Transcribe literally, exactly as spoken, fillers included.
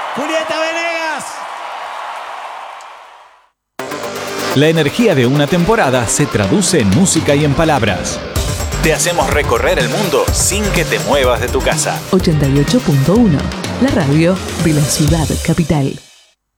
Julieta Venegas. La energía de una temporada se traduce en música y en palabras. Te hacemos recorrer el mundo sin que te muevas de tu casa. ochenta y ocho punto uno, la radio de la ciudad capital.